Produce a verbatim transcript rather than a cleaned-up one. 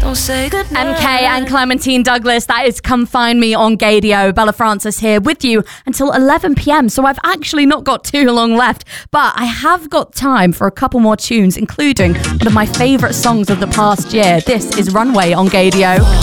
Don't say goodnight. M K and Clementine Douglas, that is Come Find Me on Gadio. Bella Francis here with you until eleven p.m. So I've actually not got too long left, but I have got time for a couple more tunes, including one of my favourite songs of the past year. This is Runway on Gadio.